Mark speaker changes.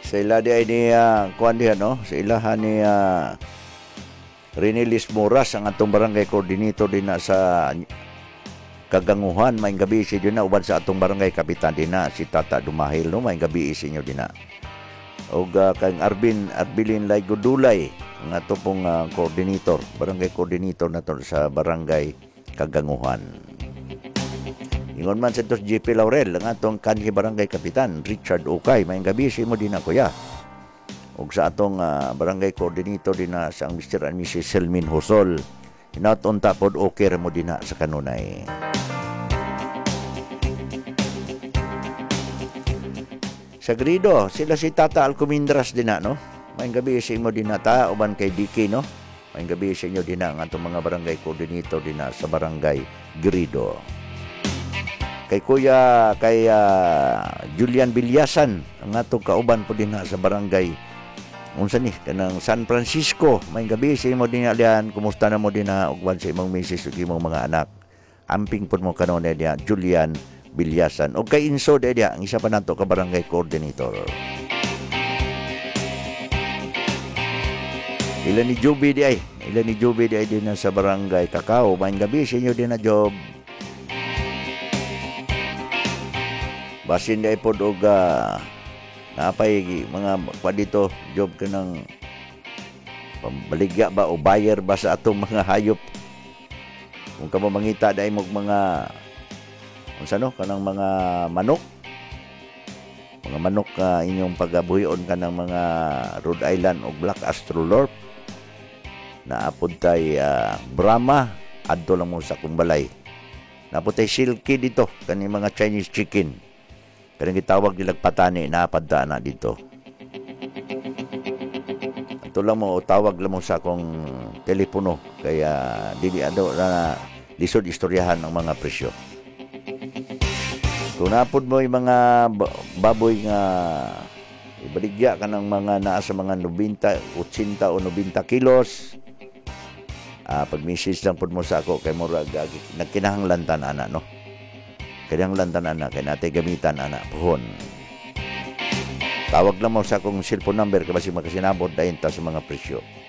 Speaker 1: Sa ila di ay ni kuan diha no, sa ilahan ni Renilis Moras ang atong barangay coordinator din na sa Kaganguhan. Maayong gabi sa inyo na uban sa atong barangay kapitan din na si Tata Dumahil no. Maayong gabi sa inyo din na. Og kang Arbilin Laygudulay ang ato pong coordinator, barangay coordinator nato sa barangay Kaganguhan. Ingon man sa JP Laurel ang atong kanhi barangay kapitan Richard Ukay. Maayong gabi sa imo din na kuya. Og sa atong barangay coordinator din na sa Mr. and Mrs. Selmin Hosol. Inatunta pod okay mo din na sa kanunay. Sa Grido, sila si Tata Alcomindras din na, no? Maayong gabi sa imo din na ta, uban kay DK, no? Maayong gabi sa inyo din na ang atong mga barangay coordinator din na sa barangay Grido. Kay Kuya, kay Julian Bilyasan, ang atong kauban po din na sa barangay unsa ni kanang San Francisco. Maayong gabi sa imo din alian, kumusta na mo din na ugban sa imong misis ug imong mga anak. Amping pud mo kanon niya Julian Bilyasan. O kay Inso dia ang isa pa nato ka barangay coordinator. Ila ni Juby di ay din sa barangay Kakao. Maayong gabi sa inyo din na Job. Basin di ay pod og napay mga pa dito job ka ng pambaligya ba o buyer ba sa atong mga hayop. Kung ka mangita dai mo mga unsano kanang mga manok inyong pagabuhion ka ng mga Rhode Island o Black Astrolorp na apod tay Brahma adto lang mo sa kumbalay na apod tay silky dito kani mga Chinese chicken kanang gitawag nilang patani na apadta na dito. Ato lang mo tawag lang mo sa akong telepono kaya dili ado na lisod istoryahan ng mga presyo. Kung napod mo yung mga baboy nga ibaligya ka ng mga naa sa mga 90, 80 o 90 kilos, pag-message lang pod mo sa ako kay murag nagkinahanglantan ana no. Kinahanglantan ana kay natay gamitan ana puhon. Tawag lang mo sa akong cellphone number kay basi makasinabot dayon ta sa mga presyo.